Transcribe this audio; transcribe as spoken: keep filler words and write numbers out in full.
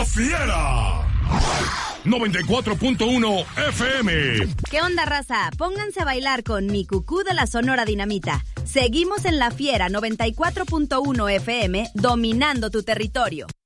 Fiera. noventa y cuatro punto uno F M. ¿Qué onda, raza? Pónganse a bailar con Mi Cucú de la Sonora Dinamita. Seguimos en La Fiera noventa y cuatro punto uno F M, dominando tu territorio.